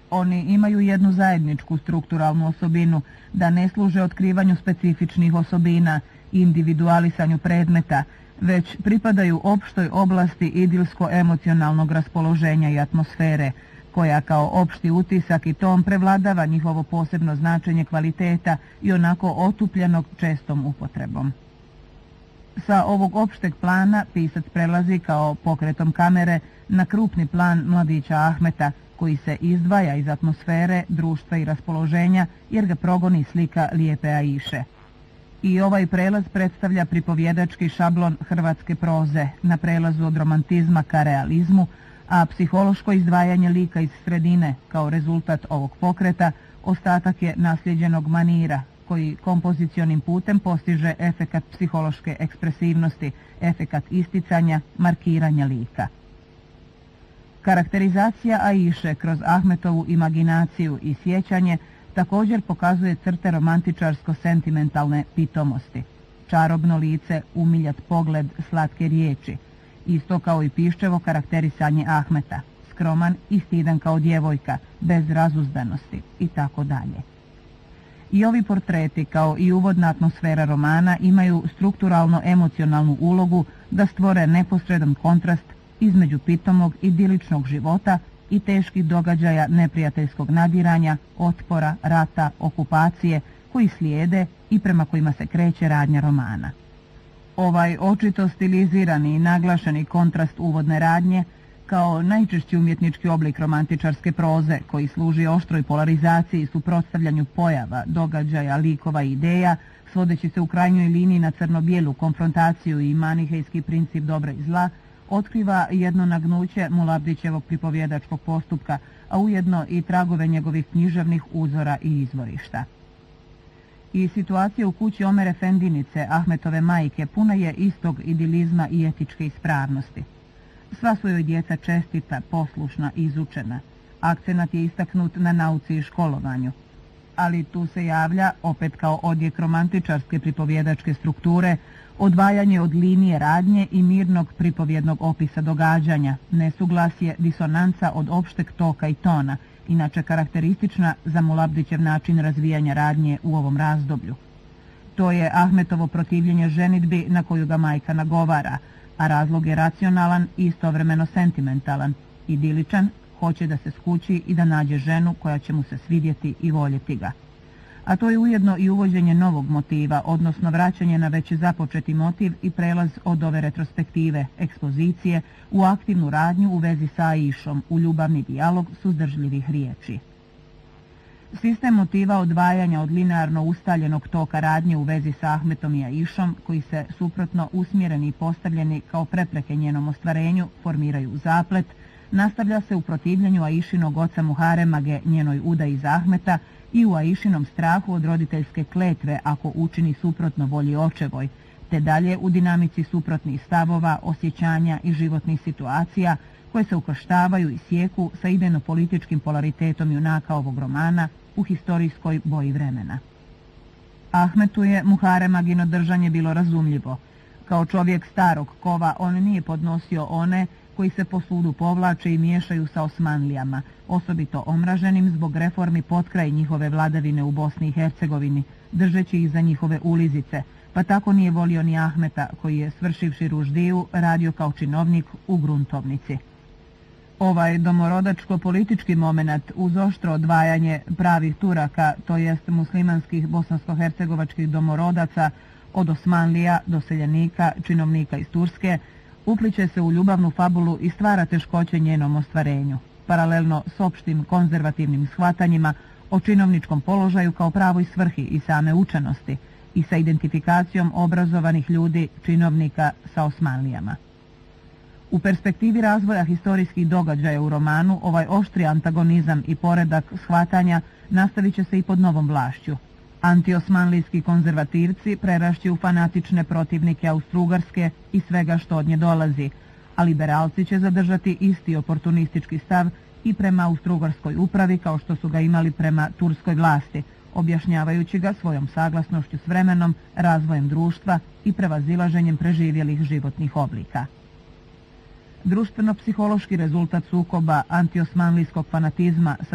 Oni imaju jednu zajedničku strukturalnu osobinu, da ne služe otkrivanju specifičnih osobina i individualisanju predmeta, već pripadaju opštoj oblasti idilsko-emocionalnog raspoloženja i atmosfere, koja kao opšti utisak i ton prevladava njihovo posebno značenje kvaliteta i onako otupljenog čestom upotrebom. Sa ovog opšteg plana pisac prelazi kao pokretom kamere na krupni plan mladića Ahmeta, koji se izdvaja iz atmosfere, društva i raspoloženja jer ga progoni slika lijepe Aiše. I ovaj prelaz predstavlja pripovjedački šablon hrvatske proze na prelazu od romantizma ka realizmu, a psihološko izdvajanje lika iz sredine kao rezultat ovog pokreta ostatak je nasljeđenog manira, koji kompozicionim putem postiže efekat psihološke ekspresivnosti, efekat isticanja, markiranja lika. Karakterizacija Aiše kroz Ahmetovu imaginaciju i sjećanje također pokazuje crte romantičarsko-sentimentalne pitomosti. Čarobno lice, umiljat pogled, slatke riječi. Isto kao i Piščevo karakterisanje Ahmeta, skroman i stidan kao djevojka, bez razuzdanosti i tako dalje. I ovi portreti, kao i uvodna atmosfera romana, imaju strukturalno-emocionalnu ulogu da stvore neposredan kontrast između pitomog idiličnog života i teških događaja neprijateljskog nadiranja, otpora, rata, okupacije, koji slijede i prema kojima se kreće radnja romana. Ovaj očito stilizirani i naglašeni kontrast uvodne radnje, kao najčešći umjetnički oblik romantičarske proze, koji služi oštroj polarizaciji i suprotstavljanju pojava, događaja, likova i ideja, svodeći se u krajnjoj liniji na crno-bijelu konfrontaciju i manihejski princip dobra i zla, otkriva jedno nagnuće Mulabdićevog pripovjedačkog postupka, a ujedno i tragove njegovih književnih uzora i izvorišta. I situacija u kući Omer Efendinice, Ahmetove majke, puna je istog idilizma i etičke ispravnosti. Sva su joj djeca čestita, poslušna i izučena. Akcenat je istaknut na nauci i školovanju. Ali tu se javlja, opet kao odjek romantičarske pripovjedačke strukture, odvajanje od linije radnje i mirnog pripovjednog opisa događanja, nesuglasje, disonanca od opšteg toka i tona, inače karakteristična za Mulabdićev način razvijanja radnje u ovom razdoblju. To je Ahmetovo protivljenje ženidbi na koju ga majka nagovara, a razlog je racionalan i istovremeno sentimentalan, idiličan, hoće da se skući i da nađe ženu koja će mu se svidjeti i voljeti ga. A to je ujedno i uvođenje novog motiva, odnosno vraćanje na već započeti motiv i prelaz od ove retrospektive, ekspozicije, u aktivnu radnju u vezi sa Aišom, u ljubavni dijalog suzdržljivih riječi. Sistem motiva odvajanja od linearno ustaljenog toka radnje u vezi sa Ahmetom i Aišom, koji se suprotno usmjereni i postavljeni kao prepreke njenom ostvarenju, formiraju zaplet, nastavlja se u protivljenju Aišinog oca Muharemage njenoj udaji za Ahmeta i u Aišinom strahu od roditeljske kletve ako učini suprotno volji očevoj, te dalje u dinamici suprotnih stavova, osjećanja i životnih situacija koje se ukrštavaju i sjeku sa idejno-političkim polaritetom junaka ovog romana u historijskoj boji vremena. Ahmetu je Muharemagino držanje bilo razumljivo. Kao čovjek starog kova on nije podnosio one koji se po sudu povlače i miješaju sa Osmanlijama, osobito omraženim zbog reformi potkraj njihove vladavine u Bosni i Hercegovini, držeći ih za njihove ulizice, pa tako nije volio ni Ahmeta, koji je, svršivši ruždiju, radio kao činovnik u gruntovnici. Ovaj domorodačko-politički moment uz oštro odvajanje pravih Turaka, to jest muslimanskih bosansko-hercegovačkih domorodaca, od Osmanlija, doseljenika, činovnika iz Turske, upliče se u ljubavnu fabulu i stvara teškoće njenom ostvarenju, paralelno s opštim konzervativnim shvatanjima o činovničkom položaju kao pravoj svrhi i same učenosti i sa identifikacijom obrazovanih ljudi, činovnika sa Osmanlijama. U perspektivi razvoja historijskih događaja u romanu, ovaj oštri antagonizam i poredak shvatanja nastavit će se i pod novom vlašću. Antiosmanlijski konzervativci prerašći u fanatične protivnike Austro-Ugarske i svega što od nje dolazi, a liberalci će zadržati isti oportunistički stav i prema Austro-Ugarskoj upravi kao što su ga imali prema turskoj vlasti, objašnjavajući ga svojom saglasnošću s vremenom, razvojem društva i prevazilaženjem preživjelih životnih oblika. Društveno-psihološki rezultat sukoba antiosmanlijskog fanatizma sa